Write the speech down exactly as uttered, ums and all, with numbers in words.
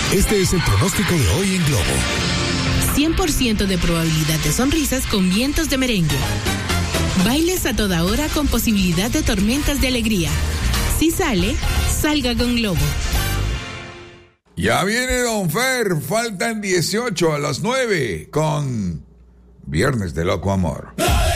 Este es el pronóstico de hoy en Globo. cien por ciento de probabilidad de sonrisas con vientos de merengue. Bailes a toda hora con posibilidad de tormentas de alegría. Si sale, salga con Globo. Ya viene Don Fer, faltan dieciocho a las nueve con Viernes de Loco Amor.